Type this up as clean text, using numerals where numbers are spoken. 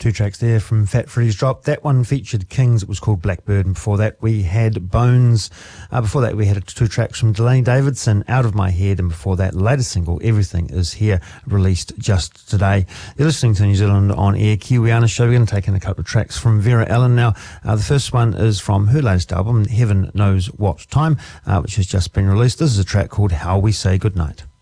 Two tracks there from Fat Freddy's Drop. That one featured Kings. It was called Blackbird. And before that, we had Bones. Before that, we had two tracks from Delaney Davidson, Out of My Head. And before that, latest single, Everything Is Here, released just today. You're listening to New Zealand On Air Kiwiana Show. We're going to take in a couple of tracks from Vera Ellen now. The first one is from her latest album, Heaven Knows What Time, which has just been released. This is a track called How We Say Goodnight.